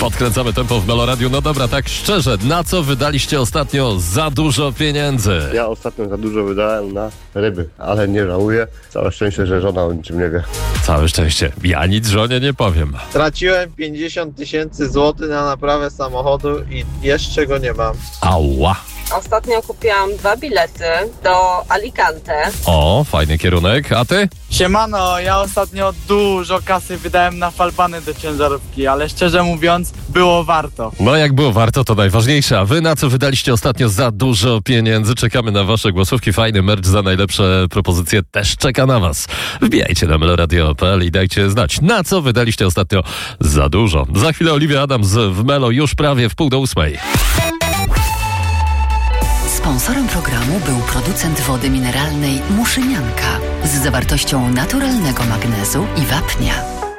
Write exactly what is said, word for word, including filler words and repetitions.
Podkręcamy tempo w Meloradiu. No dobra, tak szczerze, na co wydaliście ostatnio za dużo pieniędzy? Ja ostatnio za dużo wydałem na ryby, ale nie żałuję. Całe szczęście, że żona o niczym nie wie. Całe szczęście. Ja nic żonie nie powiem. Traciłem pięćdziesiąt tysięcy złotych na naprawę samochodu i jeszcze go nie mam. Ała. Ostatnio kupiłam dwa bilety do Alicante. O, fajny kierunek. A ty? Siemano, ja ostatnio dużo kasy wydałem na falbany do ciężarówki, ale szczerze mówiąc, było warto. No jak było warto, to najważniejsze. A wy na co wydaliście ostatnio za dużo pieniędzy? Czekamy na wasze głosówki. Fajny merch za najlepsze propozycje też czeka na was. Wbijajcie na meloradio kropka p l i dajcie znać, na co wydaliście ostatnio za dużo. Za chwilę Oliwia Adams w Melo już prawie w pół do ósmej. Sponsorem programu był producent wody mineralnej Muszynianka z zawartością naturalnego magnezu i wapnia.